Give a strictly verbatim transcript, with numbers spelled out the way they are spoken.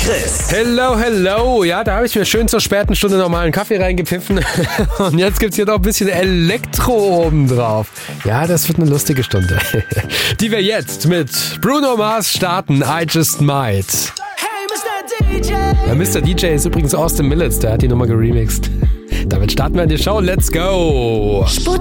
Chris. Hello, hello. Ja, da habe ich mir schön zur späten Stunde nochmal einen Kaffee reingepfiffen. Und jetzt gibt's hier noch ein bisschen Elektro obendrauf. Ja, das wird eine lustige Stunde. Die wir jetzt mit Bruno Mars starten. I Just Might. Hey, Mister D J. Ja, Mister D J ist übrigens Austin Millets. Der hat die Nummer geremixed. Damit starten wir in die Show. Let's go. Sput